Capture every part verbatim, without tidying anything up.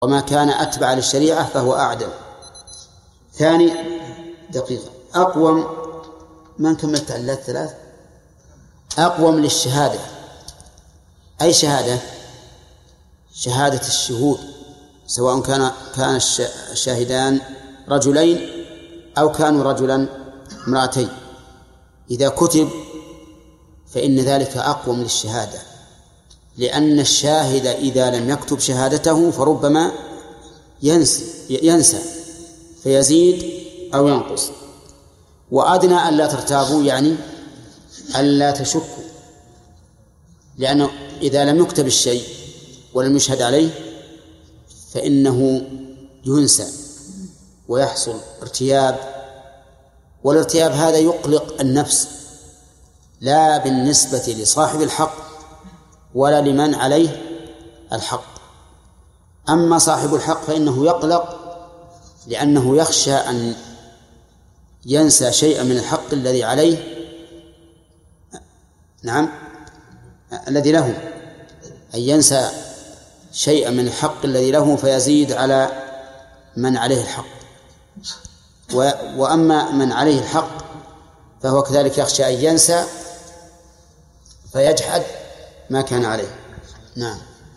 وما كان أتبع للشريعة فهو أعدل. ثاني دقيقة أقوم من كملت على الثلاث أقوم للشهادة. أي شهادة؟ شهادة الشهود، سواء كان كان الشاهدان رجلين أو كانوا رجلا امرأتين، إذا كتب فإن ذلك أقوم للشهادة، لأن الشاهد إذا لم يكتب شهادته فربما ينسى, ينسى فيزيد أو ينقص. وأدنى ألا ترتابوا يعني ألا تشكوا، لأنه إذا لم يكتب الشيء ولم يشهد عليه فإنه ينسى ويحصل ارتياب، والارتياب هذا يقلق النفس، لا بالنسبة لصاحب الحق ولا لمن عليه الحق. أما صاحب الحق فإنه يقلق لأنه يخشى أن ينسى شيئا من الحق الذي عليه، نعم الذي له، أن ينسى شيئا من الحق الذي له فيزيد على من عليه الحق. وأما من عليه الحق فهو كذلك يخشى أن ينسى فيجحد ما كان عليه. نعم.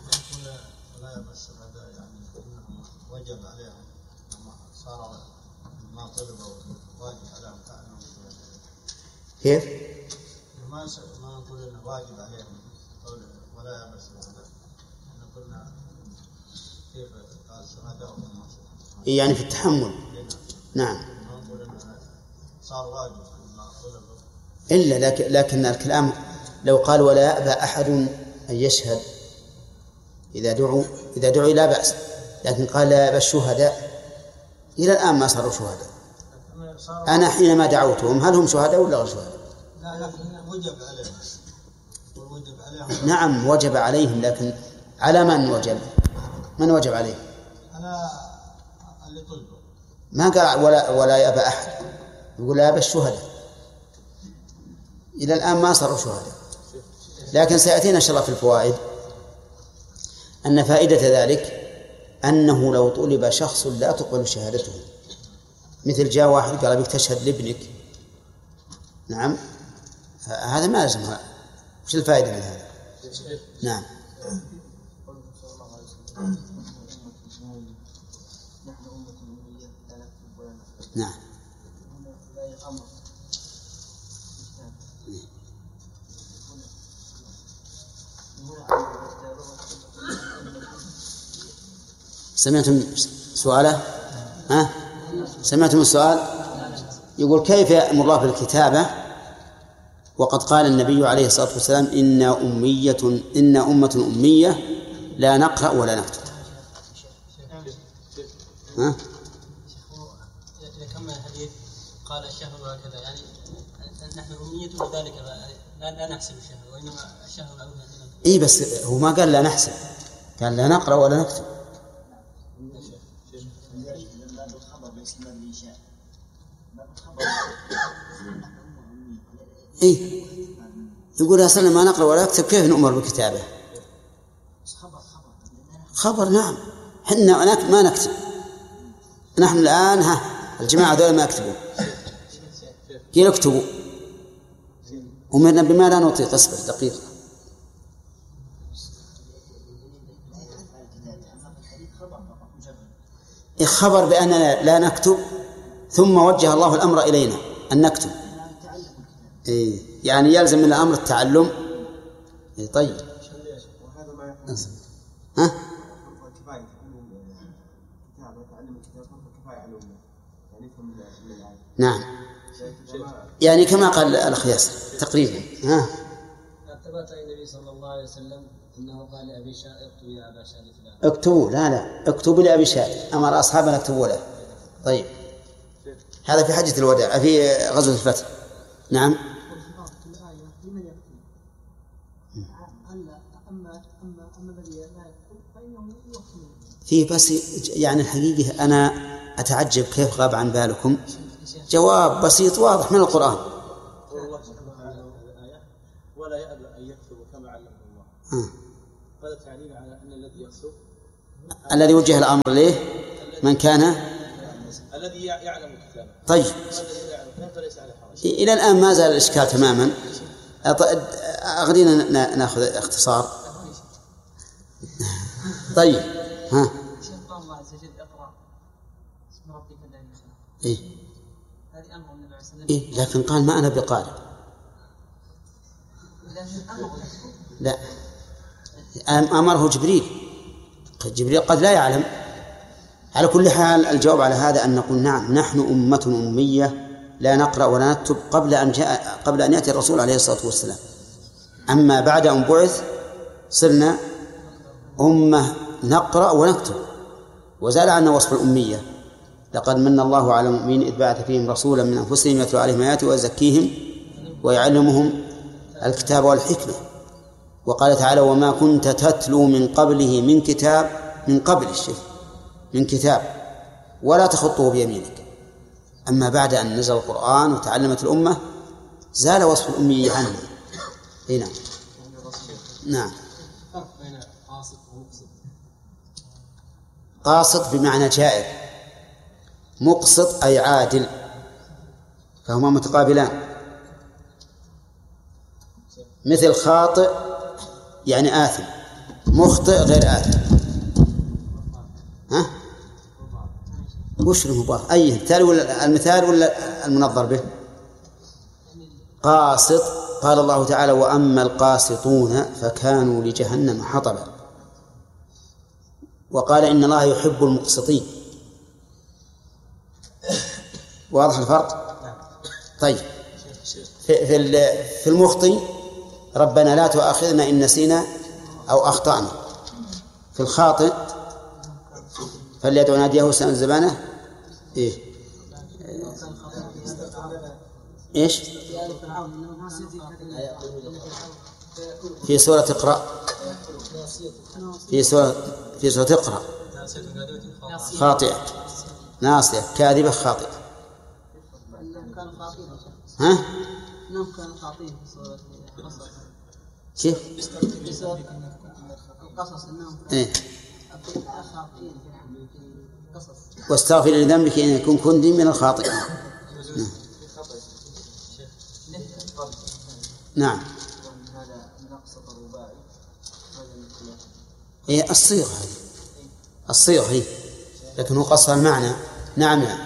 وجب عليهم صار ما طلبوا واجب عليهم فعلهم. كيف؟ ما ما نقول انه واجب عليهم ولا يبس، قلنا كيف قال الشهداء يعني في التحمل. نعم. ما نقول انه صار واجب ما طلبوا إلا لكن, لكن الكلام لو قال ولا يأبى أحد أن يشهد إذا دعوا إذا دعوا لا بأس، لكن قال لا يأبى الشهداء، إلى الآن ما صاروا شهداء. أنا حينما دعوتهم هل هم شهداء ولا غير شهداء؟ لا وجب عليهم. وجب عليهم. نعم وجب عليهم، لكن على من وجب؟ من وجب عليه؟ أنا اللي طلبه. ما قال ولا ولا يأبى أحد، يقول لا يأبى الشهداء. إلى الآن ما صاروا شهداء، لكن سيأتينا إن شاء الله في الفوائد أن فائدة ذلك أنه لو طلب شخص لا تقبل شهادته، مثل جاء واحد قال بك تشهد لابنك، نعم هذا ما لازم. وش الفائدة من هذا؟ نعم. نعم. سمعتم سؤاله؟ ها؟ سمعتم السؤال؟ يقول كيف يأمر الله بالكتابة وقد قال النبي عليه الصلاة والسلام إنا أمية إنا أمة أمية لا نقرأ ولا نكتب. ها؟ إذا كمل الحديث قال الشهر وهكذا، يعني نحن أمية وذلك لا نحسب الشهر، وإنما الشهر معروف عندنا. إيه بس هو ما قال لا نحسب، قال لا نقرأ ولا نكتب. إيه يقول أصلا ما نقرأ ولا نكتب، كيف نؤمر بالكتابة؟ خبر. نعم حنا ما نكتب، نحن الآن ها الجماعة دول ما يكتبون، كيف يكتبوا؟ أمرنا بما لا نطيق. اصبر دقيقة. خبر بأننا لا نكتب ثم وجه الله الأمر إلينا أن نكتب. إيه يعني يلزم من الأمر التعلم. إيه طيب. ها؟ نعم يعني كما قال الأخ ياسر تقريبا. ها؟ ثبت عن النبي صلى الله عليه وسلم إنه قال لأبي شاء اكتب يا أبا شاء فلان. اكتبوا. لا لا اكتبوا لأبي شاء، أمر أصحابنا اكتبوا له. طيب هذا في حجة الوداع في غزوة الفتح. نعم. في بس يعني الحقيقة أنا أتعجب كيف غاب عن بالكم جواب بسيط واضح من القرآن. ولا يأبى أن يكتب كما علمه الله. هذا تعليل على أن الذي يكتب الذي وجه الأمر إليه من كان الذي يعلم الكتاب. طيب إلى الآن ما زال الإشكال تماما. أغرينا نأخذ اختصار. طيب ها الله عز وجل اقرأ اسم ربك الذي خلق. إيه هذه أمر النبي صلى الله عليه وسلم. إيه لكن قال ما أنا بقارئ. لا أمره جبريل. جبريل قد لا يعلم. على كل حال الجواب على هذا أن نقول نعم نحن أمة أمية لا نقرأ ولا نكتب قبل أن جاء قبل أن يأتي الرسول عليه الصلاة والسلام. أما بعد أن بعث صرنا أمة نقرأ ونكتب وزال عنا وصف الأمية. لقد من الله على المؤمنين إذ بعث فيهم رسولا من أنفسهم يتلو عليهم آياته ويزكيهم ويعلمهم الكتاب والحكمة. وقال تعالى وما كنت تتلو من قبله من كتاب من قبل الشيء من كتاب ولا تخطه بيمينك. أما بعد أن نزل القرآن وتعلمت الأمة زال وصف الأمية عنه. هنا نعم. قاسط بمعنى جائر، مقسط أي عادل، فهما متقابلان. مثل خاطئ يعني آثم، مخطئ غير آثم. ها؟ وش المضاف؟ أي المثال ولا المثال ولا المنظر به؟ قاسط. قال الله تعالى وأما القاسطون فكانوا لجهنم حطبا. وقال إن الله يحب المقسطين. واضح الفرق؟ طيب في في المخطئ ربنا لا تؤاخذنا إن نسينا أو أخطأنا. في الخاطئ فليدعو ناديه سامع الزبانة. إيه إيش في سورة اقرأ في سورة في سورة اقرأ خاطئة ناصية كاذبة خاطئة. ها؟ إنهم كانوا خاطئين في سورة القصص. كيف؟ في سورة القصص إنهم إيه؟ خاطئين في القصص. واستغفر لذنبك إن يكون كنت من الخاطئين. نعم. إيه الصيغة هذه الصيغة هي لكن هو قصر المعنى. نعم نعم.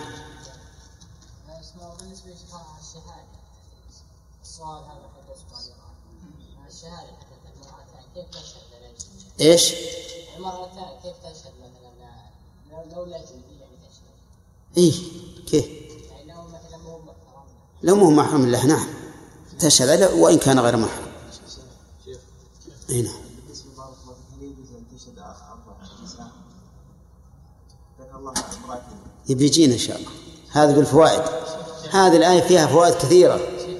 بالنسبة للشهادة السؤال هذا حتى سؤال الشهادة حتى المرأتان كيف تشهد؟ إيش؟ المرأتان كيف تشهد مثلا لو لا جنبية يعني تشهد؟ إيه كيف؟ يعني لو مثلا مو محرم. لو مو محرم له نعم تشهد وإن كان غير محرم. هنا يبيجينا إن شاء الله. هذه بالفوائد. هذه الآية فيها فوائد كثيرة.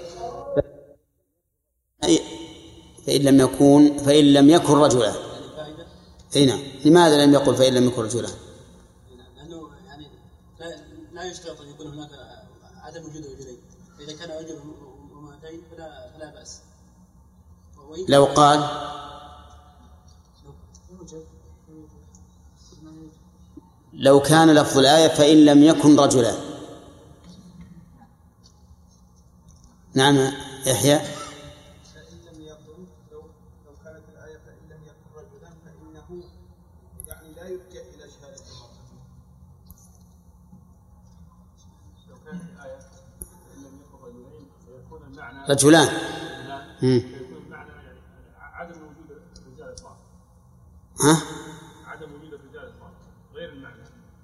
فإن لم يكون فإن لم يكن رجلا. هنا لماذا لم يقل فإن لم يكن رجلا؟ لأنه يعني لا لا يشترط أن يكون هناك عدم وجود رجلين. إذا كان رجل وامرأتين فلا فلا بأس. لو قال لو كان لفظ الآية فإن لم يكن رجلا. نعم يحيى. فإن لم يكن لو لو كانت الآية فإن لم يكن رجلا فإنه يعني لا يرجع إلى شهادة المرأة. لو كانت الآية فإن لم يكن رجلين فيكون المعنى رجلان. فيكون المعنى يعني عدم وجود الرجال الصالح. ها؟ عدم وجود الرجال الصالح غير المعنى.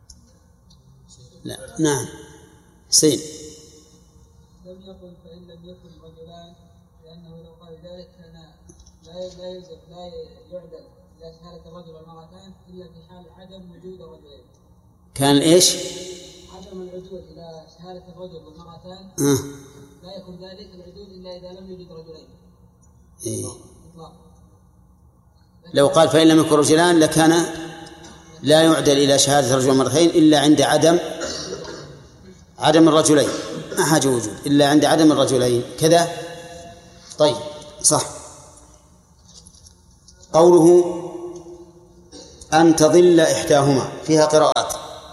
لا نعم سين. لم يقل فإن لم يكن رجلان لأنه لو قال ذلك كان لا لا يلزم لا يعدل إلى شهادة الرجل والمرأتان إلا في حال عدم وجود الرجلين. كان إيش؟ عدم العدول إلى شهادة الرجل والمرأتان آه. لا يكون ذلك العدول إلا إذا لم يوجد رجلين. إيه. إطلاق. لو قال فإن لم يكن رجلان لكان لا يعدل إلى شهادة الرجل والمرأتين إلا عند عدم عدم الرجلين. ما حاجة وجود إلا عند عدم الرجلين كذا. طيب صح. قوله أن تضل إحداهما فيها قراءات.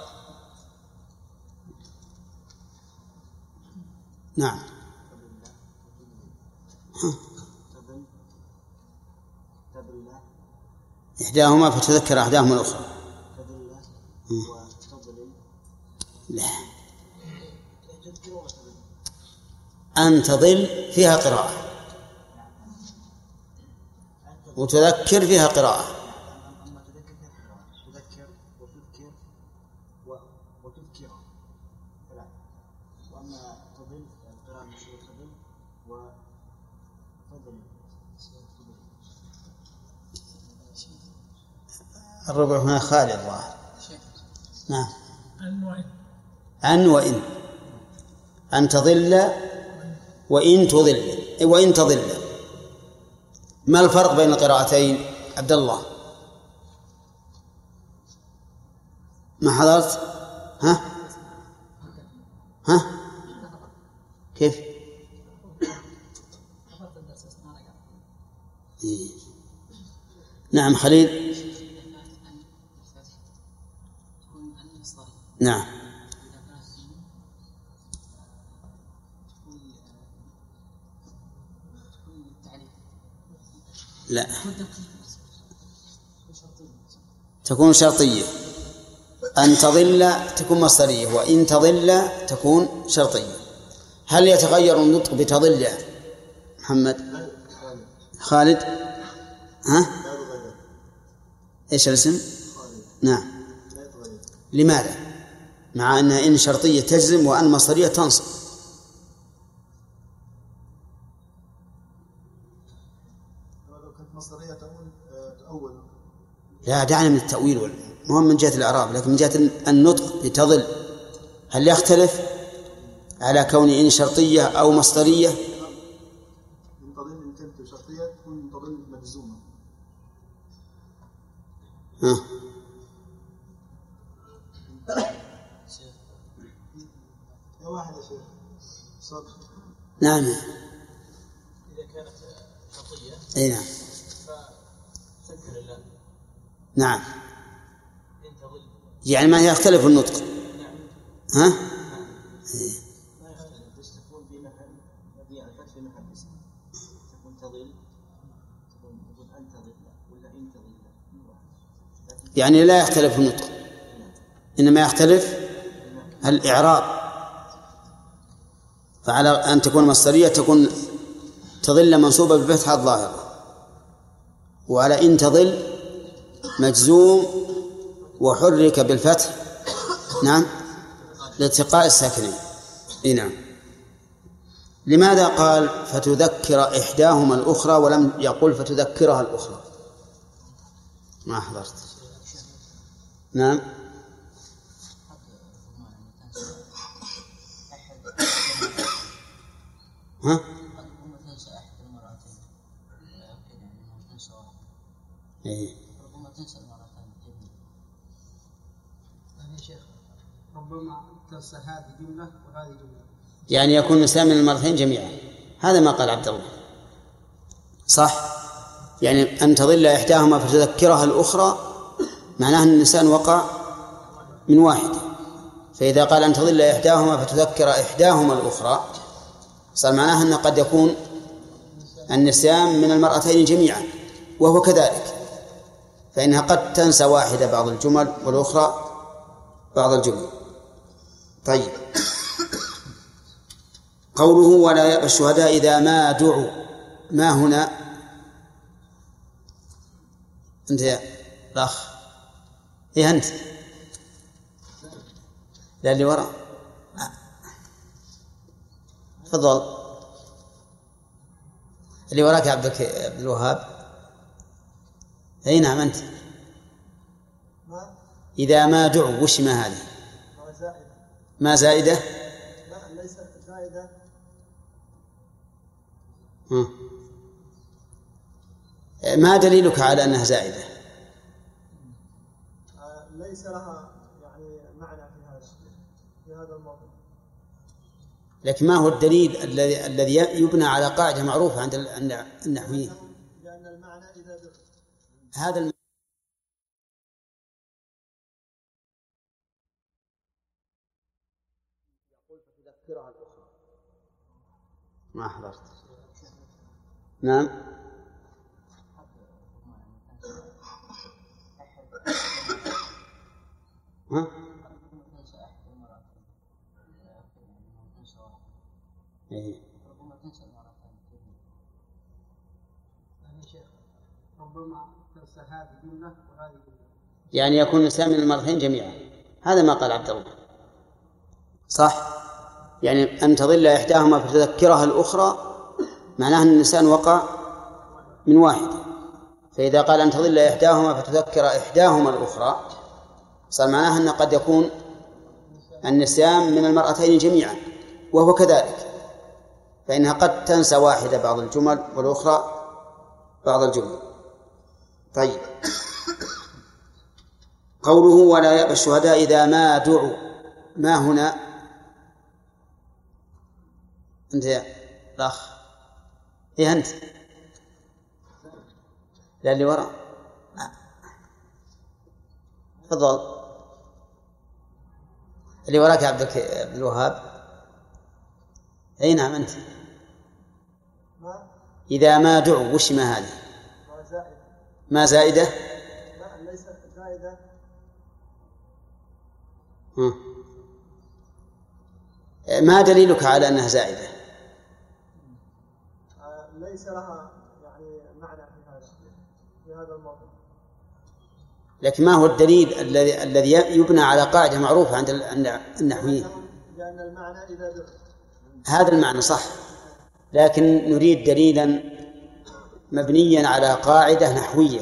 نعم. إحداهما فتذكر أحداهما الأخرى. لا، أن تضل فيها قراءة وتذكر فيها قراءة. تذكر وتذكر وتذكر ثلاث، وأما تضل القراءة مشهور تضل وتضل. الربع هنا خالي الظاهر. نعم. أن وإن أن تضل وإن تضل وإن تضل. ما الفرق بين القراءتين عبد الله؟ ما حضرت؟ ها ها كيف؟ إيه. نعم خليل. نعم. لا، تكون شرطية. أن تضل تكون مصدرية، وإن تضل تكون شرطية. هل يتغير النطق بتضل يا محمد؟ خالد. ها؟ إيش الاسم؟ نعم. لماذا؟ مع أنها إن شرطية تجزم وأن مصدرية تنصب. مصدرية تأول. لا، دعنا من التأويل، مهم من جهة الإعراب، لكن من جهة النطق بتضل هل يختلف على كون إن شرطية أو مصدرية؟ إن تضل إن كانت شرطية تكون تضل مجزومة. ها. يا واحد يا شيخ صدق. نعم. إذا كانت شرطية. أي نعم. فتذكر الله. نعم. يعني ما يختلف النطق. نعم. ها؟ نعم. إيه. ما يختلف، بس تكون في محل مبيع الفتح في محل اسم. تكون تضل تكون تكون أن تضل ولا إن تضل. يعني لا يختلف النطق، إنما يختلف الإعراب. فعلى أن تكون مصدرية تكون تضل منصوبة بالفتحة الظاهرة، وعلى إن تضل مجزوم وحرك بالفتح. نعم، لالتقاء الساكنين. نعم. لماذا قال فتذكر إحداهما الأخرى ولم يقل فتذكرها الأخرى؟ ما حضرت. نعم. ها؟ إيه. ربما تنسى هذه جملة وهذه جملة، يعني يكون الإنسان من المرتين جميعا. هذا ما قال عبد الله صح. يعني أن تضل إحداهما فتذكرها الأخرى معناه أن الإنسان وقع من واحدة. فإذا قال أن تضل إحداهما فتذكر إحداهما الأخرى صار معناه أنه قد يكون النسيان من المرأتين جميعا، وهو كذلك، فإنها قد تنسى واحدة بعض الجمل والأخرى بعض الجمل. طيب، قوله ولا يأبى الشهداء إذا ما دعوا. ما هنا أنت يا الأخ؟ إيه أنت؟ لا، اللي وراء. تفضل. اللي وراك يا عبد الوهاب. أي نعم أنت. إذا ما دعوا وش ما هذه؟ ما زائدة؟ لا، ليست زائدة. ما دليلك على أنها زائدة؟ ليس لها يعني معنى في هذا في هذا الموضوع. لكن ما هو الدليل الذي الذي يبنى على قاعدة معروفة عند النحويين؟ لأن المعنى إذا هذا تذكرها الأخرى. ما حضرت. نعم. ها؟ إيه. يعني يكون الإنسان من المرتين جميعا، هذا ما قال عبد الله. صح، يعني أن تضل إحداهما فتذكرها الأخرى معناه أن الإنسان وقع من واحدة، فإذا قال أن تضل إحداهما فتذكر إحداهما الأخرى صار معناه أن قد يكون النسيان من المرأتين جميعا، وهو كذلك، فإنها قد تنسى واحدة بعض الجمل والأخرى بعض الجمل. طيب، قوله ولا يأبى الشهداء إذا ما دعوا، ما هنا أنت يا الأخ؟ إيه أنت؟ لا اللي وراء. تفضل اللي وراك يا عبد الوهاب. أي نعم أنت. إذا ما دعوا وش ما هذه؟ ما زائدة؟ لا ليست زائدة. ما دليلك على أنها زائدة؟ ليس لها يعني معنى في هذا في هذا الموضوع. لكن ما هو الدليل الذي الذي يبنى على قاعدة معروفة عند النحويين؟ لأن المعنى إذا دعوا. هذا المعنى صح، لكن نريد دليلا مبنيا على قاعدة نحوية.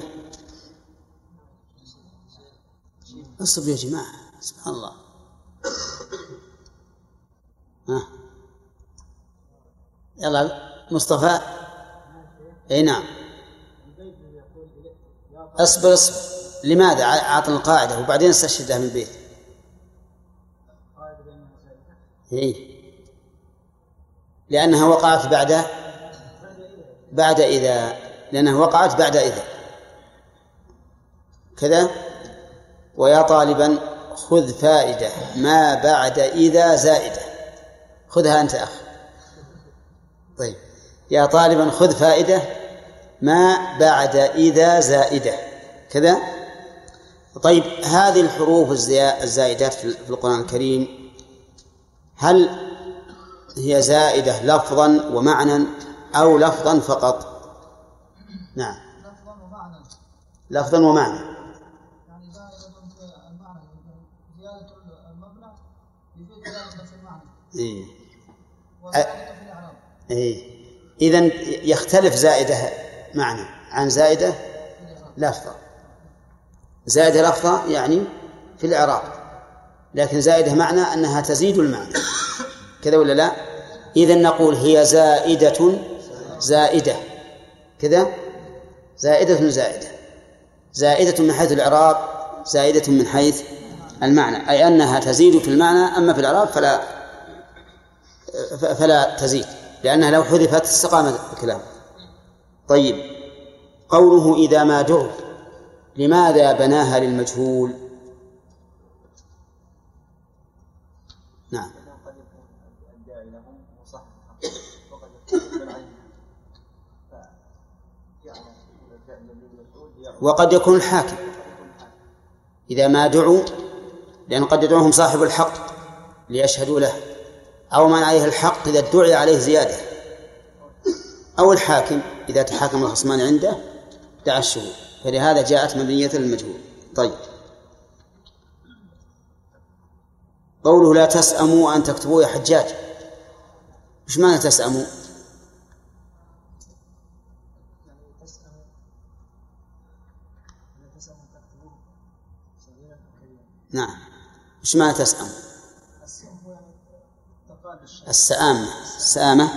اصبروا يا جماعة، سبحان الله. ها يلا مصطفى. اي نعم، اصبر اصبر. لماذا عطنا القاعدة وبعدين استشهدها من البيت؟ اي لأنها وقعت بعد بعد إذا لأنها وقعت بعد إذا كذا. ويا طالبا خذ فائدة ما بعد إذا زائدة. خذها أنت أخ. طيب، يا طالبا خذ فائدة ما بعد إذا زائدة كذا. طيب، هذه الحروف الزائدات في القرآن الكريم هل هي زائدة لفظا ومعنى أو لفظا فقط؟ نعم، لفظا ومعنى. لفظا ومعنى. يعني زائدة في المعنى، زيادة المبنى يفيد زيادة في المعنى. إيه. وزائدة في الإعراب. إيه. إذن يختلف زائدة معنى عن زائدة لفظة. زائدة لفظة يعني في الإعراب، لكن زائدة معنى أنها تزيد المعنى كذا ولا لا؟ إذن نقول هي زائدة زائدة كذا، زائدة زائدة زائدة من حيث الإعراب، زائدة من حيث المعنى، أي أنها تزيد في المعنى، أما في الإعراب فلا فلا تزيد، لأنها لو حذفت استقام الكلام. طيب، قوله إذا ما دعوا، لماذا بناها للمجهول؟ نعم، وقد يكون الحاكم إذا ما دعوا، لأن قد يدعوهم صاحب الحق ليشهدوا له، أو من عليه الحق إذا ادعي عليه زيادة، أو الحاكم إذا تحاكم الخصمان عنده دعا الشهود، فلهذا جاءت مبنية للمجهول. طيب، قوله لا تسأموا أن تكتبوا يا حجاج، إيش معنى تسأموا؟ نعم، إيش معنى تسأم؟ السآمة. السآمة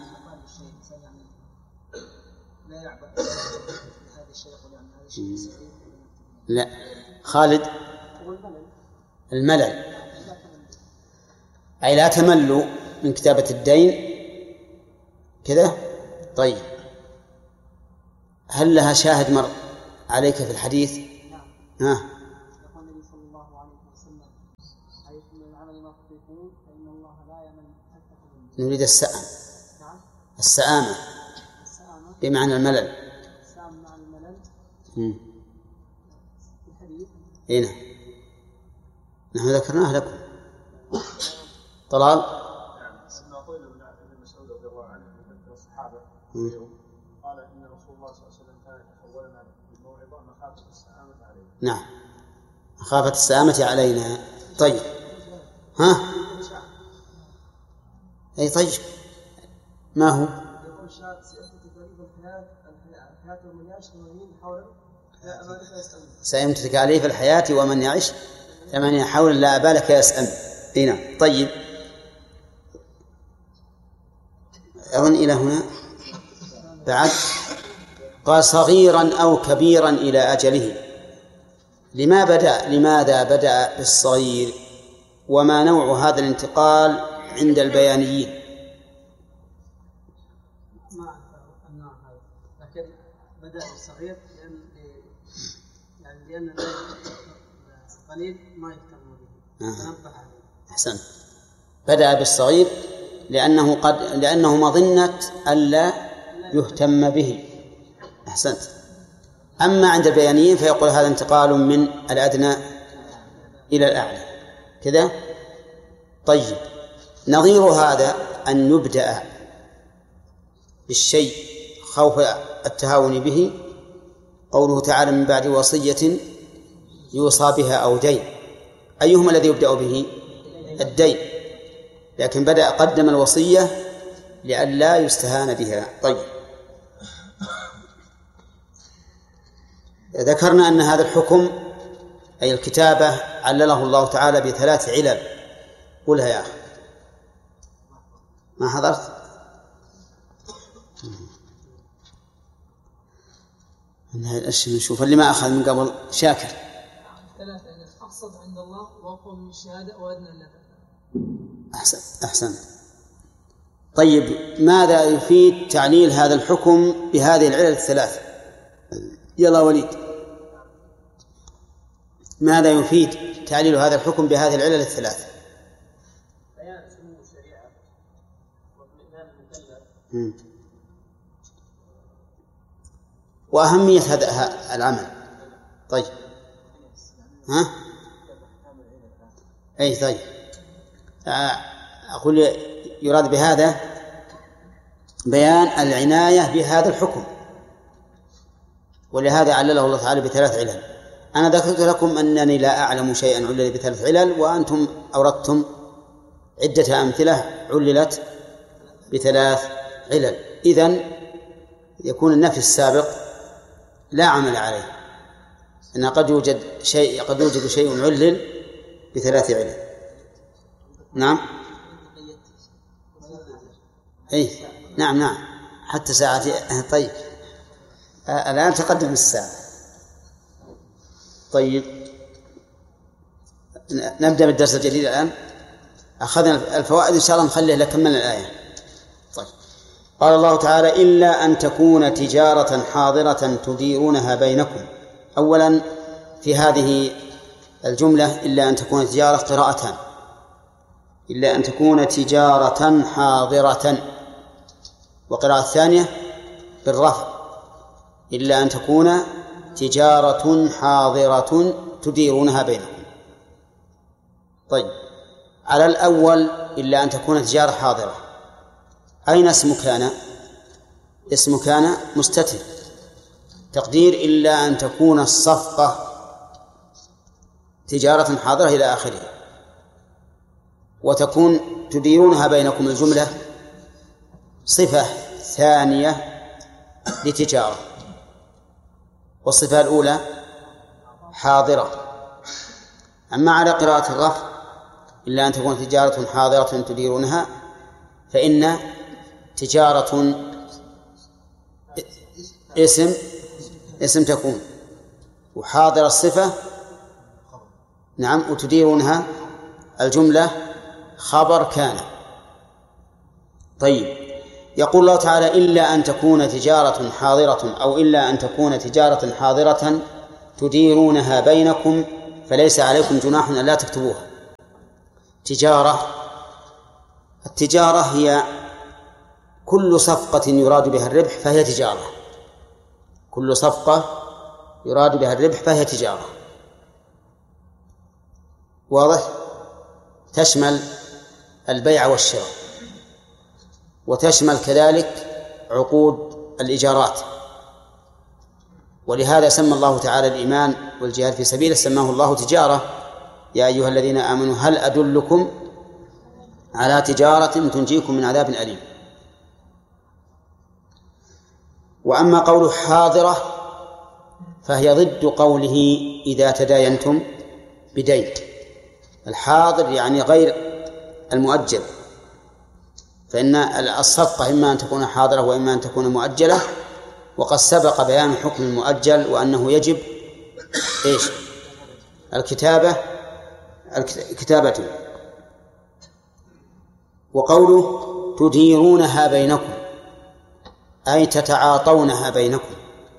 لا، خالد الملل، أي لا تملوا من كتابة الدين كذا. طيب، هل لها شاهد مر عليك في الحديث؟ ها. نريد السأم. السآمة بمعنى الملل. هنا نحن ذكرناه لكم. طلال قال إن رسول الله صلى الله عليه وسلم كان يتخولنا بالموعظة مخافة السآمة علينا. نعم مخافة السآمة علينا. طيب ها أي طيب ما هو سيمت تكاليف الحياة ومن يعيش ثمانين حولا لا أبالك يسأم. هنا طيب أظن إلى هنا بعد. قال صغيرا أو كبيرا إلى أجله. لما بدأ لماذا بدأ بالصغير؟ وما نوع هذا الانتقال عند البيانيين؟ ما أعرف النوع هذا، لكن بدأ بالصغير لأن يعني لأن القليل ما يهتم به. آه. أحسن. بدأ بالصغير لأنه قد لأنه مظنة ألا يهتم به. أحسنت. أما عند البيانيين فيقول هذا انتقال من الأدنى إلى الأعلى كذا. طيب نظير هذا أن يبدأ بالشيء خوف التهاون به قوله تعالى من بعد وصية يوصى بها أو دين. أيهما الذي يبدأ به؟ الدين، لكن بدأ قدم الوصية لئلا يستهان بها. طيب ذكرنا أن هذا الحكم أي الكتابة علله الله تعالى بثلاث علل. قولها يا أخي. ما حضرت؟ نشوف اللي ما أخذ من قبل. شاكر. ثلاثة أقصد عند الله وأقوم من الشهادة وأدنى النفع. أحسن أحسن. طيب ماذا يفيد تعليل هذا الحكم بهذه العلل الثلاث؟ يلا وليد. ماذا يفيد تعليل هذا الحكم بهذه العلل الثلاث؟ بيان سمو الشريعة واطمئنان المكلف وأهمية هذا العمل. طيب ها أي طيب أقول يراد بهذا بيان العناية بهذا الحكم، ولهذا علله الله تعالى بثلاث علل. أنا ذكرت لكم أنني لا أعلم شيئا علل بثلاث علل، وأنتم أوردتم عدة أمثلة عللت بثلاث علل. إذن يكون النفي السابق لا عمل عليه، أن قد يوجد شيء قد يوجد شيء علل بثلاث علل. نعم أي نعم نعم حتى ساعتي. طيب الآن تقدم الساعة. طيب نبدأ بالدرس الجديد الآن. أخذنا الفوائد إن شاء الله نخليه لكملنا الآية. طيب قال الله تعالى إلا أن تكون تجارة حاضرة تديرونها بينكم. أولا في هذه الجملة إلا أن تكون تجارة قراءتان، إلا أن تكون تجارة حاضرة، وقراءة الثانية بالرفع إلا أن تكون تجارة حاضرة تديرونها بينكم. طيب على الأول إلا أن تكون تجارة حاضرة، أين اسم كان؟ اسم كان مستتر، تقدير إلا أن تكون الصفقة تجارة حاضرة إلى آخره، وتكون تديرونها بينكم الجملة صفة ثانية لتجارة، والصفة الأولى حاضرة. أما على قراءة الرفع إلا أن تكون تجارة حاضرة تديرونها فإن تجارة اسم اسم تكون، وحاضر الصفة نعم، وتديرونها الجملة خبر كان. طيب يقول الله تعالى إلا أن تكون تجارة حاضرة أو إلا أن تكون تجارة حاضرة تديرونها بينكم فليس عليكم جناح أن لا تكتبوها. تجارة. التجارة هي كل صفقة يراد بها الربح فهي تجارة، كل صفقة يراد بها الربح فهي تجارة. واضح؟ تشمل البيع والشراء، وتشمل كذلك عقود الإيجارات. ولهذا سمى الله تعالى الإيمان والجهاد في سبيله سماه الله تجارة. يا أيها الذين آمنوا هل أدلكم على تجارة تنجيكم من عذاب أليم. وأما قوله حاضرة فهي ضد قوله إذا تداينتم بدين. الحاضر يعني غير المؤجل، فإن الصفقة إما أن تكون حاضرة وإما أن تكون مؤجلة، وقد سبق بيان حكم المؤجل وأنه يجب إيش؟ الكتابة الكتابة. وقوله تديرونها بينكم أي تتعاطونها بينكم،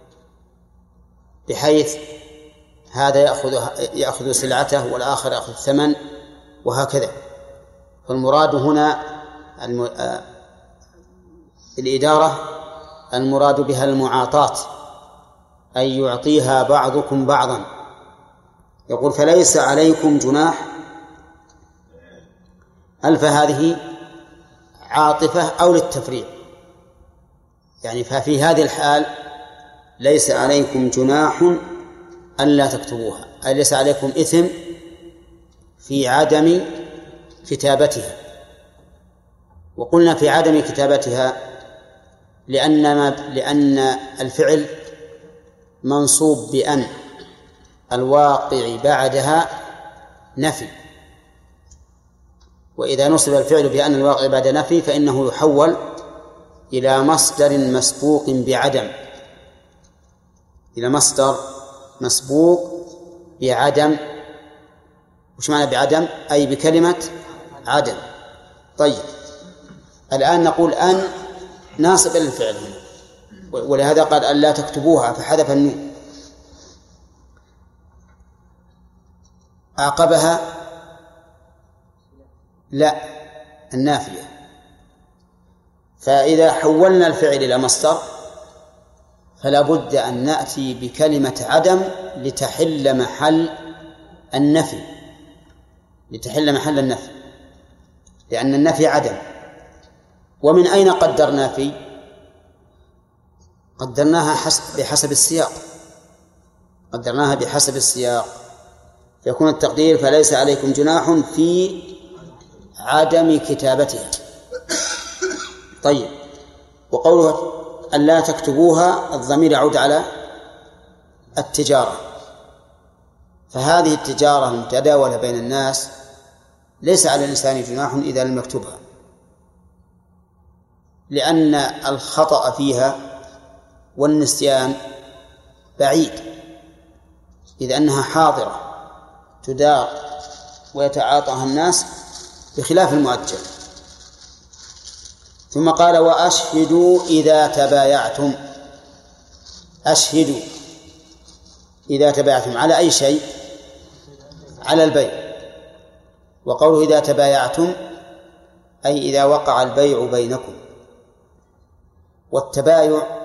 بحيث هذا يأخذ يأخذ سلعته والآخر يأخذ الثمن وهكذا. فالمراد هنا الم... الإدارة المراد بها المعاطاة، أي يعطيها بعضكم بعضا. يقول فليس عليكم جناح، ألف هذه عاطفة أو للتفريع، يعني ففي هذه الحال ليس عليكم جناح ألا تكتبوها، أي ليس عليكم إثم في عدم كتابتها. وقلنا في عدم كتابتها لأن, ما لأن الفعل منصوب بأن الواقع بعدها نفي، وإذا نصب الفعل بأن الواقع بعد نفي فإنه يحول إلى مصدر مسبوق بعدم، إلى مصدر مسبوق بعدم. وش معنى بعدم؟ أي بكلمة عدم. طيب الآن نقول أن ناصب للفعل هنا، ولهذا قال أن لا تكتبوها فحذف النون. أعقبها لا النافية. فإذا حولنا الفعل إلى مصدر فلا بد أن نأتي بكلمة عدم لتحل محل النفي، لتحل محل النفي، لأن النفي عدم. ومن أين قدرنا في؟ قدرناها حسب بحسب السياق، قدرناها بحسب السياق، فيكون التقدير فليس عليكم جناح في عدم كتابتها. طيب وقوله أن لا تكتبوها الضمير يعود على التجارة، فهذه التجارة المتداولة بين الناس ليس على الإنسان جناح إذا لم يكتبها، لأن الخطأ فيها والنسيان بعيد، إذ أنها حاضرة تدار ويتعاطاها الناس بخلاف المؤجل. ثم قال وأشهدوا إذا تبايعتم. أشهدوا إذا تبايعتم على أي شيء؟ على البيع. وقوله إذا تبايعتم أي إذا وقع البيع بينكم. والتبايع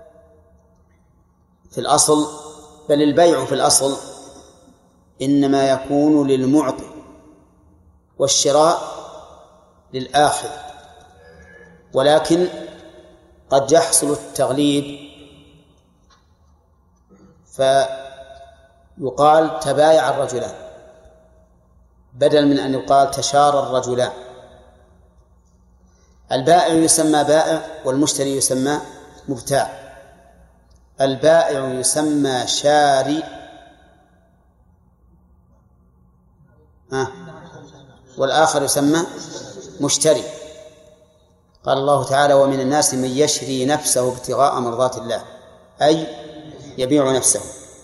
في الأصل، بل البيع في الأصل إنما يكون للمعطي والشراء للآخذ، ولكن قد يحصل التغليب فيقال تبايع الرجلان بدل من أن يقال تشارى الرجلان. البائع يسمى بائع والمشتري يسمى مبتاع. البائع يسمى شاري آه. والآخر يسمى مشتري. قال الله تعالى ومن الناس من يشري نفسه ابتغاء مرضات الله، أي يبيع نفسه.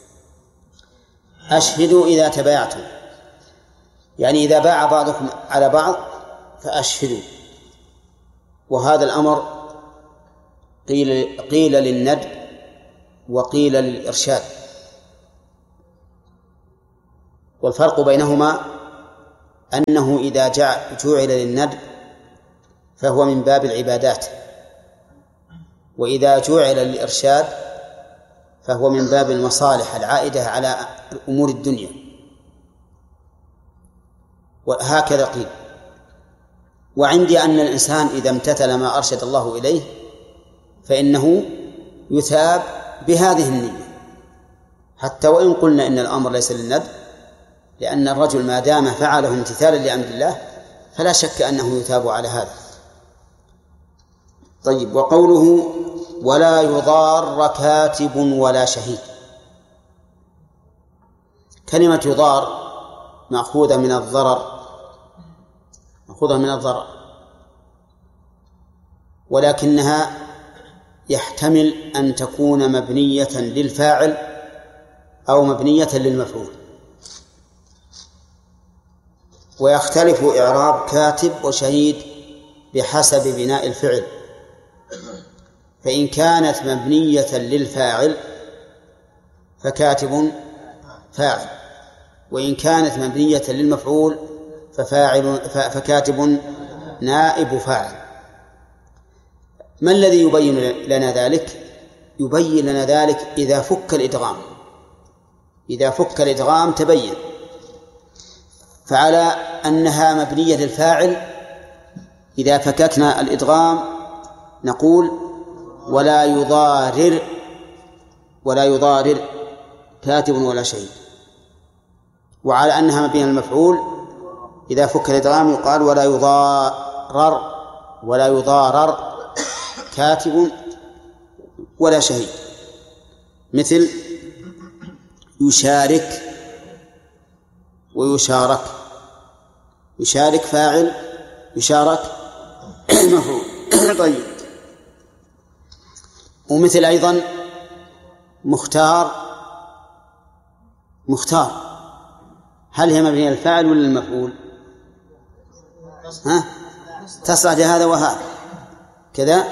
أشهدوا إذا تبايعتم، يعني إذا باع بعضكم على بعض فأشهدوا. وهذا الأمر قيل, قيل للندب وقيل للإرشاد، والفرق بينهما أنه إذا جعل للندب فهو من باب العبادات، وإذا جعل للإرشاد فهو من باب المصالح العائدة على أمور الدنيا، وهكذا قيل. وعندي أن الإنسان إذا امتثل ما أرشد الله إليه فإنه يثاب بهذه النية، حتى وإن قلنا إن الأمر ليس للندب، لأن الرجل ما دام فعله امتثالا لأمر الله فلا شك أنه يثاب على هذا. طيب، وقوله ولا يضار كاتب ولا شهيد، كلمة يضار مأخوذة من الضرر، مأخوذة من الضرر، ولكنها يحتمل أن تكون مبنية للفاعل أو مبنية للمفعول، ويختلف إعراب كاتب وشهيد بحسب بناء الفعل. فإن كانت مبنية للفاعل فكاتب فاعل، وإن كانت مبنية للمفعول ففاعل فكاتب نائب فاعل. ما الذي يبين لنا ذلك؟ يبين لنا ذلك إذا فك الإدغام، إذا فك الإدغام تبين. فعلى أنها مبنية للفاعل إذا فككنا الإدغام نقول ولا يضارر ولا يضارر كاتب ولا شهيد. وعلى أنها مبنية للمفعول إذا فك الإدغام يقال ولا يضارر ولا يضارر كاتب ولا شهيد. مثل يشارك ويشارك، يشارك فاعل، يشارك مفعول. طيب، ومثل أيضا مختار، مختار هل هي مبنية للفاعل ولا للمفعول؟ ها؟ تصلح لهذا وهذا كذا.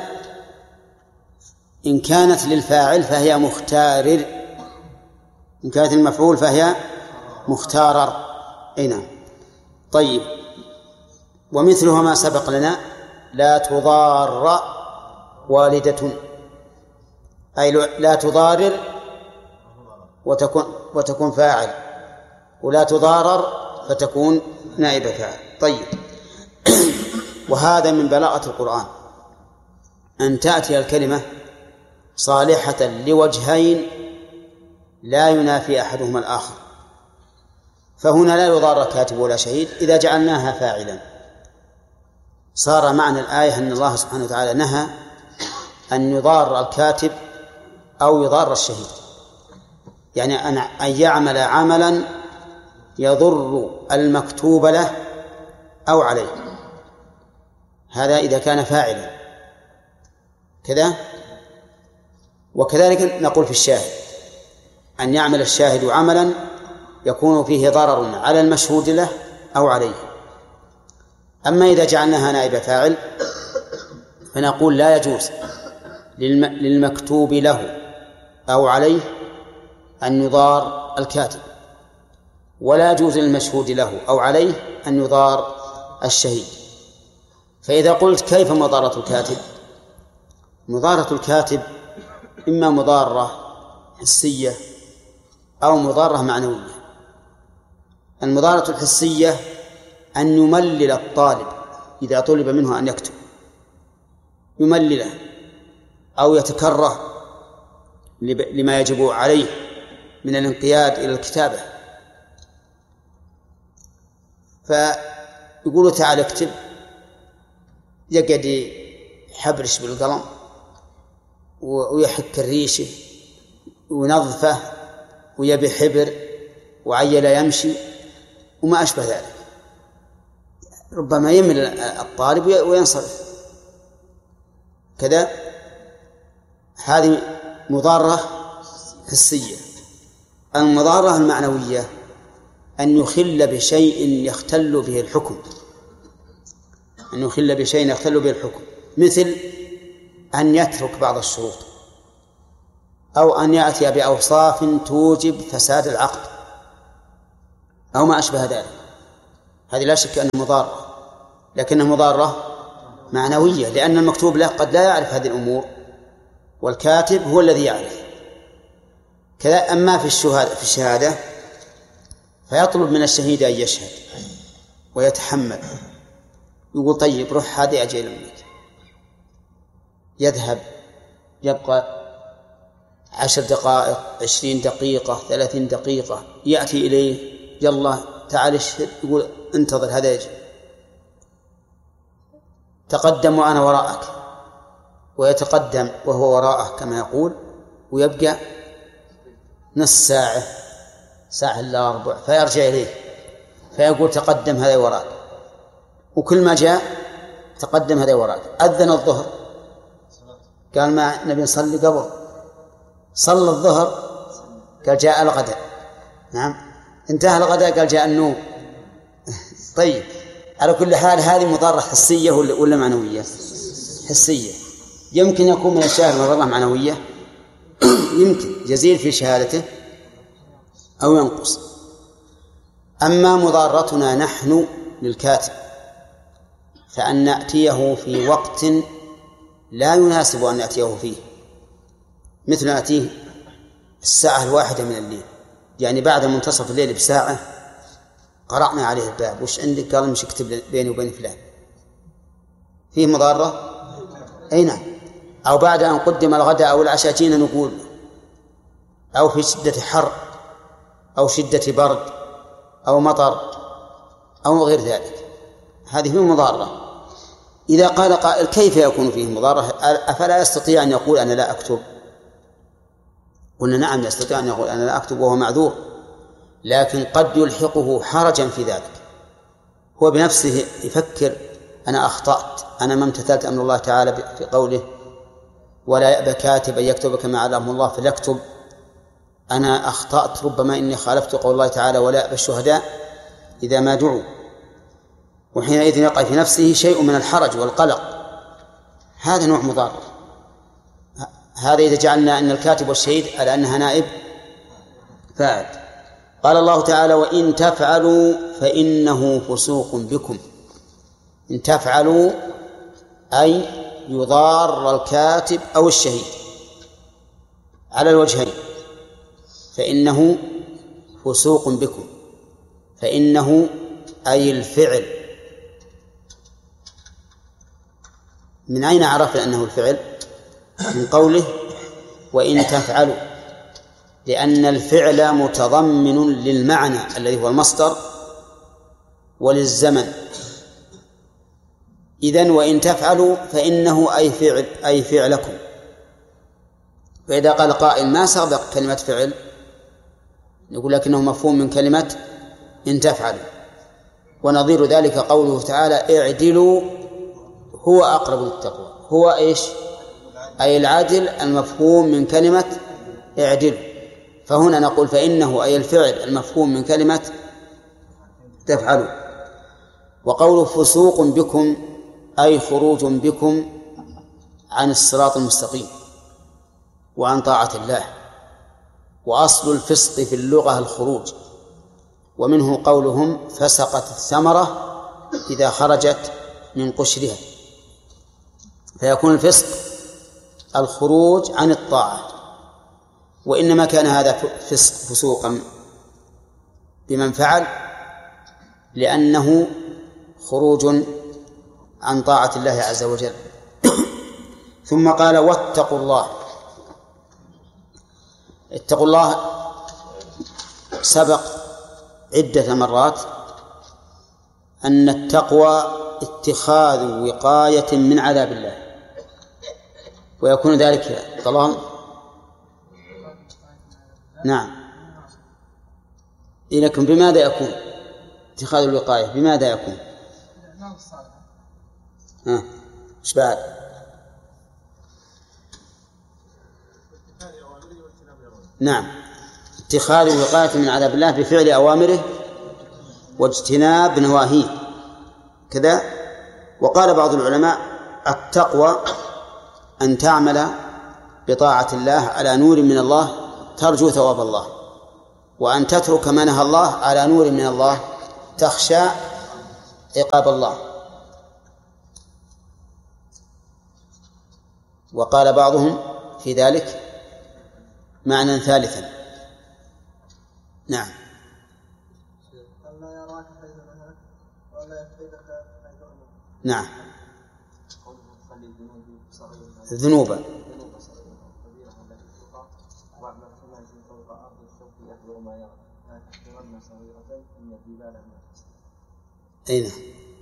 إن كانت للفاعل فهي مختارر، إن كانت المفعول فهي مختارر. أي نعم. طيب، ومثلها ما سبق لنا لا تضار والدة، أي لا تضارر وتكون وتكون فاعل، ولا تضارر فتكون نائب فاعل. طيب، وهذا من بلاغة القرآن أن تأتي الكلمة صالحة لوجهين لا ينافي أحدهما الآخر. فهنا لا يضار كاتب ولا شهيد إذا جعلناها فاعلا، صار معنى الآية أن الله سبحانه وتعالى نهى أن يضار الكاتب أو يضار الشهيد، يعني أن يعمل عملا يضر المكتوب له أو عليه، هذا إذا كان فاعلا كذا. وكذلك نقول في الشاهد أن يعمل الشاهد عملا يكون فيه ضرر على المشهود له أو عليه. أما إذا جعلناها نائب فاعل فنقول لا يجوز للمكتوب له أو عليه أن يضار الكاتب، ولا يجوز للمشهود له أو عليه أن يضار الشهيد. فإذا قلت كيف مضارة الكاتب؟ مضارة الكاتب إما مضارة حسية أو مضارة معنوية. المضارة الحسية أن يملل الطالب إذا طلب منه أن يكتب، يملله أو يتكره لما يجب عليه من الانقياد إلى الكتابة، فيقول تعال اكتب، يقعد يحبرش بالقلم ويحك الريشه ونظفه ويبي حبر وعيل يمشي وما أشبه ذلك، ربما يمل الطالب وينصرف كذا. هذه مضارة حسية. المضارة المعنوية أن يخل بشيء يختل به الحكم، أن يخل بشيء يختل به الحكم، مثل أن يترك بعض الشروط أو أن يأتي بأوصاف توجب فساد العقد أو ما أشبه ذلك. هذه لا شك أنها مضارة، لكنها مضارة معنوية، لأن المكتوب له قد لا يعرف هذه الأمور والكاتب هو الذي يعرف كذا. أما في الشهادة في الشهادة فيطلب من الشهيد أن يشهد ويتحمل، يقول طيب روح هذه أجل أمك، يذهب يبقى عشر دقائق عشرين دقيقة ثلاثين دقيقة، يأتي إليه يلا تعال اشهد، يقول انتظر هذا يجي، تقدم وأنا وراءك، ويتقدم وهو وراءه كما يقول، ويبقى نص ساعة ساعة إلا ربع، فيرجع إليه فيقول تقدم هذا وراءك، وكل ما جاء تقدم هذا وراءك. أذن الظهر قال ما نبي نصلي قبل، صلى الظهر قال جاء الغداء، نعم انتهى الغداء قال جاء النوم. طيب على كل حال هذه مضارة حسية ولا معنوية؟ حسية. يمكن يكون من الشاهد مضارة معنوية، يمكن يزيد في شهادته أو ينقص. أما مضارتنا نحن للكاتب فأن نأتيه في وقت لا يناسب أن نأتيه فيه، مثل نأتيه الساعة الواحدة من الليل، يعني بعد منتصف الليل بساعة قرأنا عليه الباب، وش عندك؟ قال مش اكتب بيني وبين فلان، فيه مضارة؟ أي نعم. أو بعد أن قدم الغداء أو العشاء جينا نقول، أو في شدة حر أو شدة برد أو مطر أو غير ذلك، هذه فيه مضارة. إذا قال قائل كيف يكون فيه مضارة؟ أفلا يستطيع أن يقول أنا لا أكتب؟ قلنا نعم يستطيع أن يقول أنا لا أكتب وهو معذور، لكن قد يلحقه حرجا في ذلك، هو بنفسه يفكر أنا أخطأت، أنا ما امتثلت أمر الله تعالى في قوله ولا يأبى كاتب أن يكتب كما علمه الله فليكتب، أنا أخطأت، ربما إني خالفت قول الله تعالى ولا يأبى الشهداء إذا ما دعوا، وحينئذ يقع في نفسه شيء من الحرج والقلق، هذا نوع مضارة. هذا إذا جعلنا أن الكاتب والشهيد على أنها نائب فاعل. قال الله تعالى وإن تفعلوا فإنه فسوق بكم. إن تفعلوا أي يضار الكاتب أو الشهيد على الوجهين، فإنه فسوق بكم. فإنه أي الفعل. من أين عرفنا أنه الفعل؟ من قوله وإن تفعلوا، لأن الفعل متضمن للمعنى الذي هو المصدر وللزمن. إذن وإن تفعلوا فإنه أي فعل أي فعلكم. فإذا قال قائل ما سبق كلمة فعل، نقول لكنه مفهوم من كلمة إن تفعلوا، ونظير ذلك قوله تعالى اعدلوا هو أقرب للتقوى. هو إيش؟ أي العدل المفهوم من كلمة اعدلوا. فهنا نقول فإنه أي الفعل المفهوم من كلمة تفعلوا. وقوله فسوق بكم أي خروج بكم عن الصراط المستقيم وعن طاعة الله. وأصل الفسق في اللغة الخروج، ومنه قولهم فسقت الثمرة إذا خرجت من قشرها، فيكون الفسق الخروج عن الطاعة. وإنما كان هذا فسق فسوقا بمن فعل لأنه خروج عن طاعة الله عز وجل. ثم قال واتقوا الله. اتقوا الله سبق عدة مرات أن التقوى اتخاذ وقاية من عذاب الله، ويكون ذلك طلال. نعم. لكن بماذا يكون اتخاذ الوقاية؟ بماذا يكون؟ ها ايش بعد؟ نعم، اتخاذ الوقاية من عذاب الله بفعل أوامره واجتناب نواهيه كذا. وقال بعض العلماء التقوى أن تعمل بطاعة الله على نور من الله ترجو ثواب الله، وأن تترك ما نهى الله على نور من الله تخشى عقاب الله. وقال بعضهم في ذلك معنى ثالثا. نعم. نعم. ذنوبا أين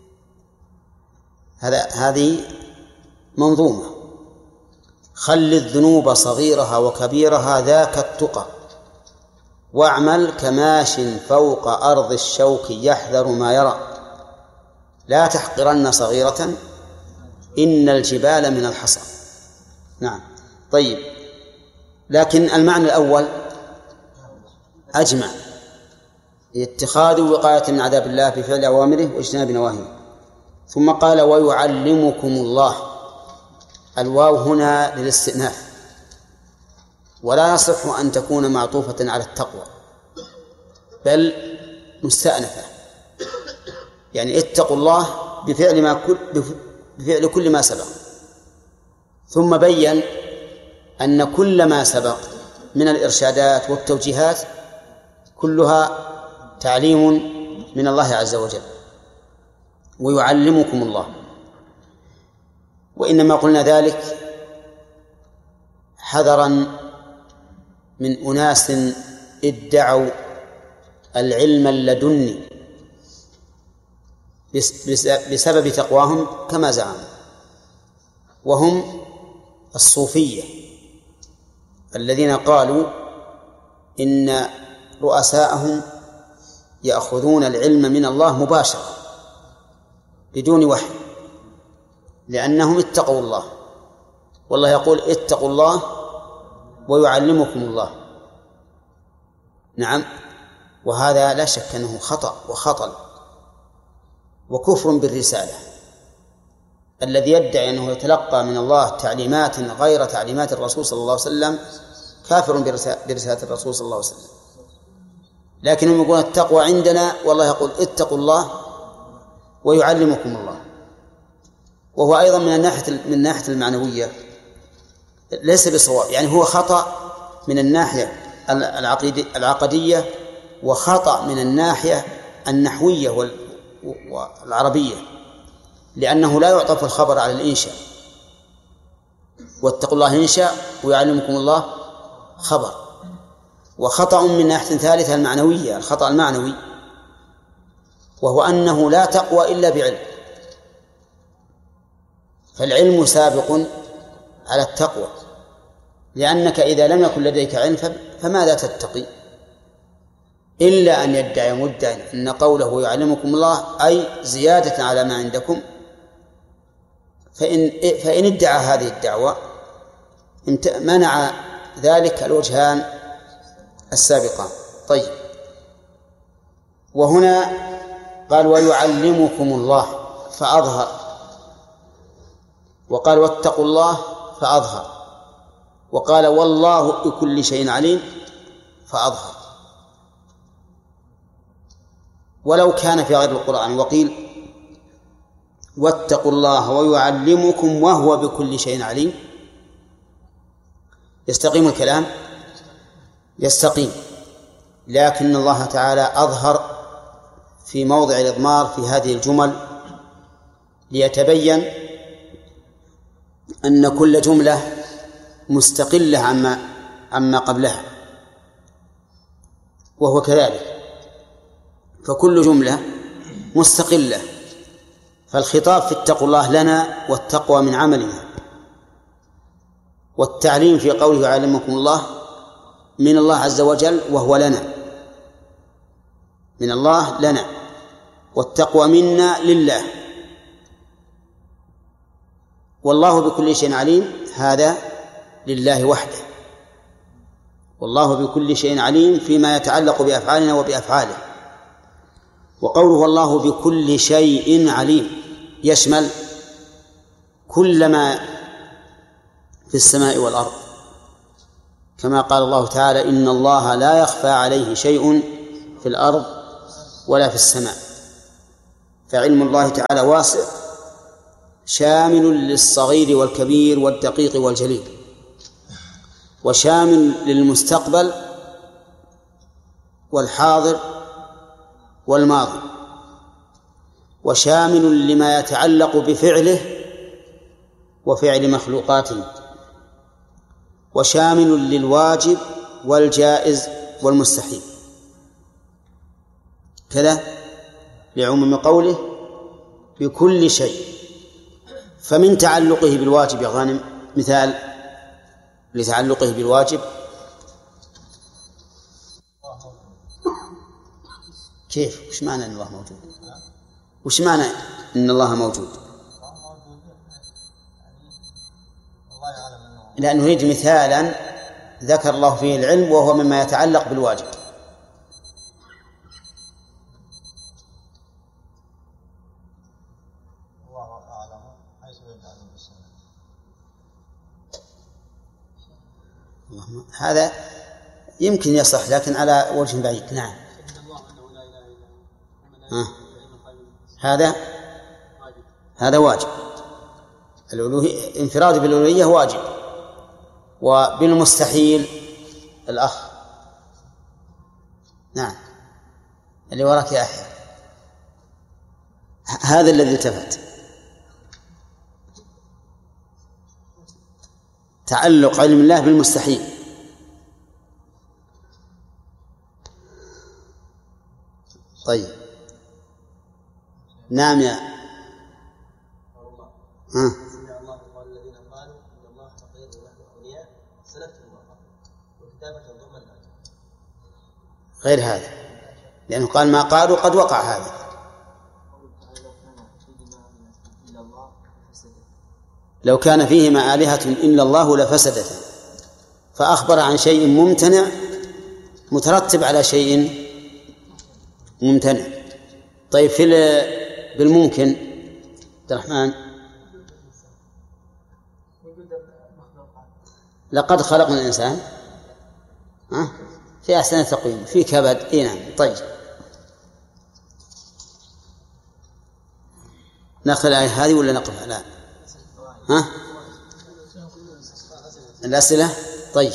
هذا هذه منظومة. خل الذنوب صغيرها وكبيرها ذاك التقى، واعمل كماش فوق أرض الشوك يحذر ما يرى، لا تحقرن صغيرة إن الجبال من الحصى. نعم. طيب، لكن المعنى الأول أجمع، اتخاذ وقاية من عذاب الله بفعل أوامره واجتناب نواهيه. ثم قال ويعلمكم الله. الواو هنا للاستئناف، ولا يصح أن تكون معطوفة على التقوى، بل مستأنفة، يعني اتقوا الله بفعل ما كل بفعل كل ما سبق. ثم بين أن كل ما سبق من الإرشادات والتوجيهات كلها تعليم من الله عز وجل. ويعلمكم الله، وإنما قلنا ذلك حذرا من أناس ادعوا العلم اللدني بسبب تقواهم كما زعموا، وهم الصوفية الذين قالوا إن رؤساءهم يأخذون العلم من الله مباشرة بدون وحي، لأنهم اتقوا الله، والله يقول اتقوا الله ويعلمكم الله. نعم. وهذا لا شك أنه خطأ وخطل وكفر بالرسالة. الذي يدعي أنه يتلقى من الله تعليمات غير تعليمات الرسول صلى الله عليه وسلم كافر برسالة الرسول صلى الله عليه وسلم. لكنهم يقولون التقوى عندنا، والله يقول اتقوا الله ويعلمكم الله. وهو أيضا من الناحية من الناحية المعنوية ليس بصواب، يعني هو خطأ من الناحية العقدية وخطأ من الناحية النحوية والعربية، لأنه لا يعطف الخبر على الإنشاء. واتقوا الله إنشاء ويعلمكم الله خبر. وخطأ من ناحية ثالثة المعنوية، الخطأ المعنوي، وهو أنه لا تقوى إلا بعلم، فالعلم سابق على التقوى، لأنك إذا لم يكن لديك علم فماذا تتقي؟ إلا أن يدعي مدعي أن قوله يعلمكم الله أي زيادة على ما عندكم، فإن, فإن ادعى هذه الدعوة منع ذلك الوجهان السابقان. طيب، وهنا قال ويعلمكم الله فأظهر، وقال واتقوا الله فأظهر، وقال والله بكل شيء عليم فأظهر. ولو كان في غير القرآن وقيل واتقوا الله ويعلمكم وهو بكل شيء عليم، يستقيم الكلام؟ يستقيم. لكن الله تعالى أظهر في موضع الإضمار في هذه الجمل ليتبين أن كل جملة مستقلة عما عما قبلها، وهو كذلك، فكل جملة مستقلة. فالخطاب في اتقوا الله لنا والتقوى من عملنا، والتعليم في قوله يعلمكم الله من الله عز وجل وهو لنا، من الله لنا، والتقوى منا لله. والله بكل شيء عليم هذا لله وحده، والله بكل شيء عليم فيما يتعلق بأفعالنا وبأفعاله. وقوله والله بكل شيء عليم يشمل كل ما في السماء والأرض، كما قال الله تعالى إن الله لا يخفى عليه شيء في الأرض ولا في السماء. فعلم الله تعالى واسع شامل للصغير والكبير والدقيق والجليل، وشامل للمستقبل والحاضر والماضي، وشامل لما يتعلق بفعله وفعل مخلوقاته، وشامل للواجب والجائز والمستحيل كذا لعموم قوله بكل شيء. فمن تعلقه بالواجب يا غانم مثال لتعلقه بالواجب كيف؟ وش معنى أن الله موجود؟ وش معنى أن الله موجود؟ لأنه يريد مثالا ذكر الله فيه العلم وهو مما يتعلق بالواجب. هذا يمكن يصح لكن على وجه بعيد. نعم ها. هذا هذا واجب، الألوهية انفراد بالألوهية واجب. وبالمستحيل الأخ نعم اللي وراك يا أحيى هذا الذي التفت تعلق علم الله بالمستحيل. طيب نعم يا ها. غير هذا لأنه قال ما قالوا قد وقع هذا. لو كان فيهما آلهة إلا الله لفسدتا، فأخبر عن شيء ممتنع مترتب على شيء ممتنع. طيب في بالممكن عبد الرحمن لقد خلقنا الإنسان ها في أحسن تقويم في كبد. إيه نعم. طيب نأخذ الآية هذه ولا نقف على ها الأسئلة؟ طيب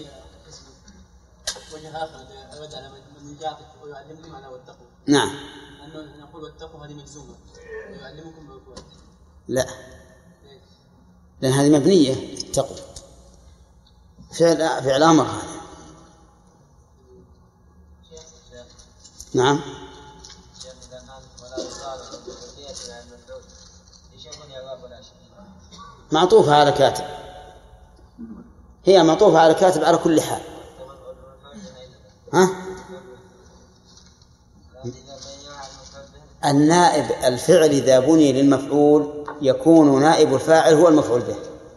وجه آخر أود على من يعطيك ويعلمكم على واتقوا. نعم أنه نقول واتقوا هذه مجزومة ويعلمكم بالقوة. لا لأن هذه مبنية اتقوا فعل فعل أمر هذا. نعم معطوفة على كاتب، هي معطوفة على كاتب على كل حال. ها؟ النائب الفعل إذا بني للمفعول يكون نائب الفاعل هو المفعول به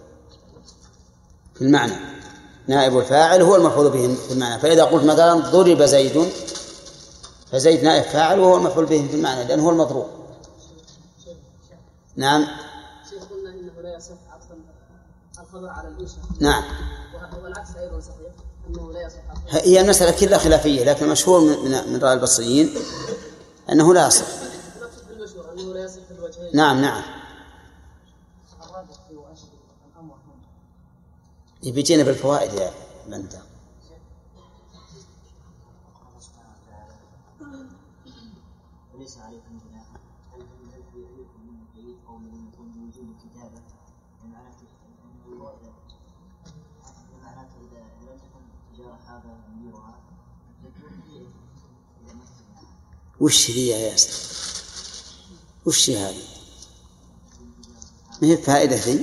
في المعنى. نائب الفاعل هو المفعول به في المعنى. فإذا قلت مثلا ضرب زيد فزيد نائب فاعل وهو المفعول به في المعنى لأنه هو المضروب. نعم شيخ قلنا إنه لا يصح عطفا الخبر على الإنشاء. نعم والعكس أيضا صحيح أنه لا يصح. هي المسألة كلها خلافية لكن مشهور من من رأي البصريين أنه لا يصح. أنه لا يصح في الوجهين. نعم نعم يبيجينا بالفوائد يا بنت. وليس عليكم جناح هل في عليكم من البيت او من يكون موجود الكتابه بمعنى بمعنى اذا لم تكن تجاره هذا مديرها وش هي يا ياسر؟ وش هذه؟ ما هي فائدة ذي؟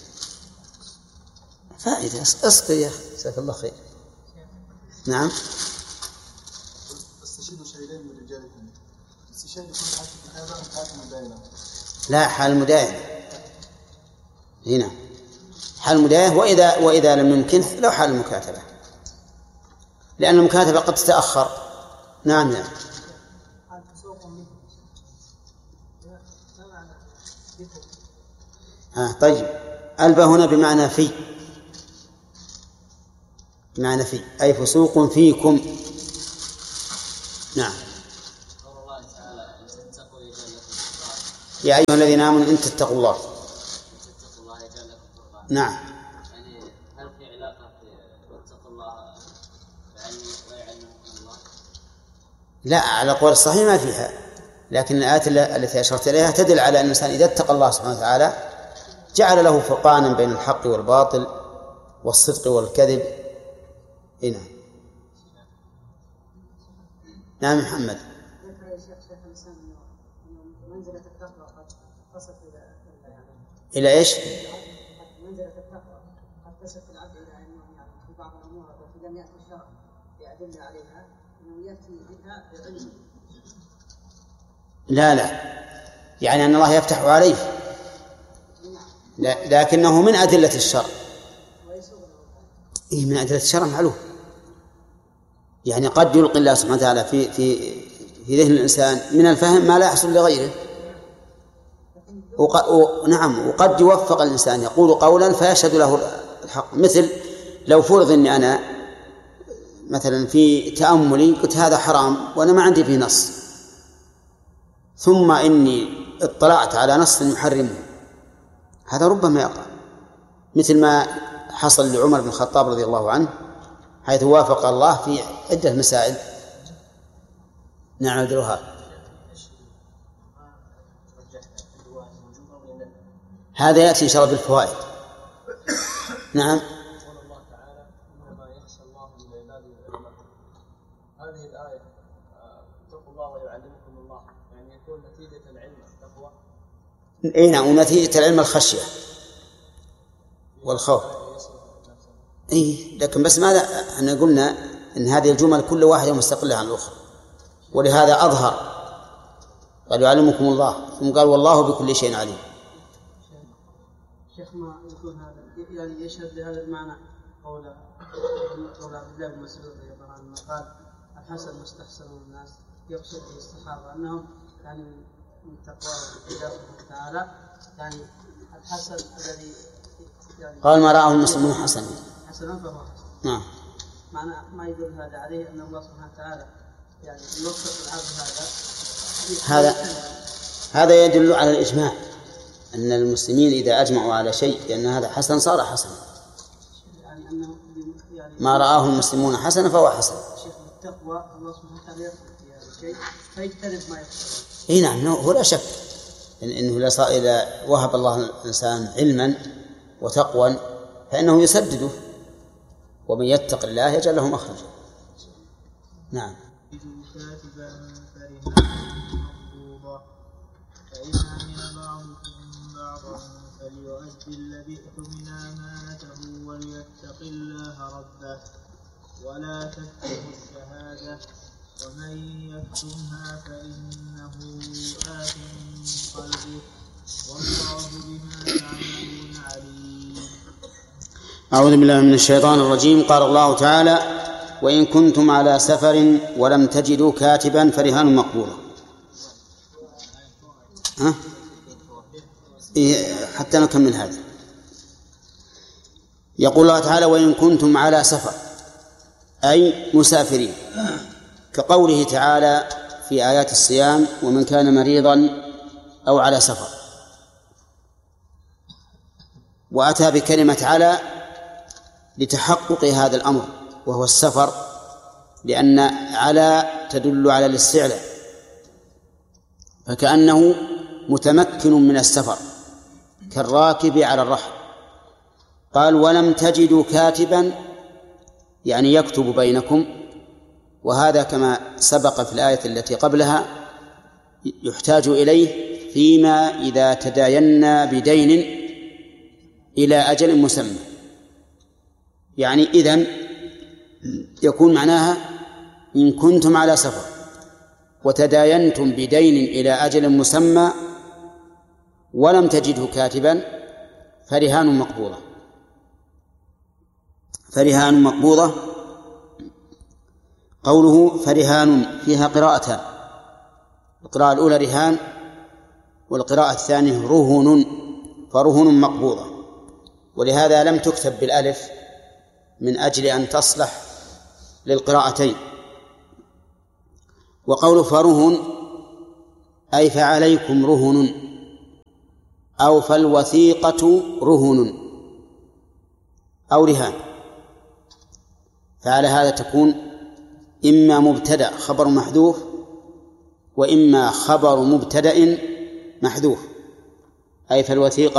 فائدة اصبر يا أخي جزاك الله خير. نعم استشهدوا شهيدين من رجالكم. استشهاد يكون حالة الكتابة أم حالة المداينة؟ لا حال المداينة هنا حال المداينة. وإذا وإذا لم يمكن لو حال المكاتبة لأن المكاتبة قد تتأخر. نعم نعم آه طيب ألبى هنا بمعنى في بمعنى في أي فسوق فيكم. نعم يا أيها الذين آمنوا إن تتقوا الله. نعم. يعني هل في علاقة واتقوا الله بعلمه ويعلمكم الله؟ لا، على قول الصحيح ما فيها، لكن الآيات التي أشرت إليها تدل على أن الإنسان إذا اتقى الله سبحانه وتعالى جعل له فرقانا بين الحق والباطل والصدق والكذب. هنا نعم محمد. ذكر يا شيخ شيخ الإسلام أنه منزلة التقوى قد تصل إلى إلى إيش؟ منزلة التقوى قد تصل العبد إلى أنه يعني في بعض الأمور التي لم يأتي الشرع بأدلة عليها أنه يأتي بها بعلم. لا لا، يعني أن الله يفتح عليه، لا لكنه من أدلة الشرع. إيه من أدلة الشرع معلوم. يعني قد يلقي الله سبحانه وتعالى في في في ذهن الإنسان من الفهم ما لا يحصل لغيره. وق... و... نعم، وقد يوفق الإنسان يقول قولا فيشهد له الحق. مثل لو فرض أني أنا مثلا في تأملي قلت هذا حرام وأنا ما عندي فيه نص، ثم إني اطلعت على نص يحرمه، هذا ربما يقع، مثل ما حصل لعمر بن الخطاب رضي الله عنه حيث وافق الله في عدة مسائل. نعم الوهاب. هذا يأتي إن شاء الله بالفوائد. نعم. قول الله تعالى إنما يخشى الله من عباده العلماء. هذه الآية اتقوا الله ويعلمكم الله، يعني يكون نتيجة العلم التقوى. إيه نعم، ونتيجة العلم الخشية والخوف. إيه لكن بس ماذا احنا قلنا إن هذه الجمل كل واحدة مستقلة عن الأخرى، ولهذا أظهر قال يعلمكم الله ثم قال والله بكل شيء عليم. شيخ ما يكون هذا يعني يشهد بهذا المعنى قول قول عبد الله بن مسعود رضي الله عنه قال الحسن مستحسن الناس، يقصد الصحابة أنهم يعني من تقوى الله تعالى، يعني الحسن الذي يعني قال ما رآه المسلمون حسنا حسنا فهو حسن. نعم. معنى ما يدل هذا عليه أن الله سبحانه وتعالى يعني يوفق العبد هذا هذا هذا يدل على الإجماع أن المسلمين إذا أجمعوا على شيء لأن هذا حسن صار حسنا. يعني أنه يعني ما رآه المسلمون حسنا فهو حسن. شيخ التقوى الله سبحانه وتعالى يفعل في هذا الشيء فيجتنب ما يفعل. إيه نعم، هو لا شك إن إنه إذا وهب الله الإنسان علما وتقوى فإنه يسدده، ومن يتق الله يجعل له مخرجا. نعم. فإن أمن بعضكم بعضا فليؤدي الذي اؤتمن أمانته وليتق الله ربه ولا تكتموا الشهادة ومن يكتمها فإنه آثم قلبه والله بما تعملون عليم. أعوذ بالله من الشيطان الرجيم. قال الله تعالى وإن كنتم على سفر ولم تجدوا كاتبا فرهان مقبوضة. ها؟ إيه حتى نكمل هذا. يقول الله تعالى وإن كنتم على سفر أي مسافرين، كقوله تعالى في آيات الصيام ومن كان مريضا أو على سفر، وأتى بكلمة على لتحقق هذا الأمر وهو السفر، لأن على تدل على الاستعلاء، فكأنه متمكن من السفر كالراكب على الرحل. قال ولم تجدوا كاتبا يعني يكتب بينكم، وهذا كما سبق في الآية التي قبلها يحتاج إليه فيما إذا تداينا بدين إلى أجل مسمى. يعني إذن يكون معناها إن كنتم على سفر وتداينتم بدين إلى أجل مسمى ولم تجدوا كاتبا فرهان مقبوضة. فرهان مقبوضة قوله فرهان فيها قراءتان، القراءة الأولى رهان والقراءة الثانية رهن، فرهن مقبوضة، ولهذا لم تكتب بالألف من أجل أن تصلح للقراءتين. وقول فرهن أي فعليكم رهن، أو فالوثيقة رهن أو رهان، فعلى هذا تكون إما مبتدأ خبر محذوف وإما خبر مبتدأ محذوف، أي فالوثيقة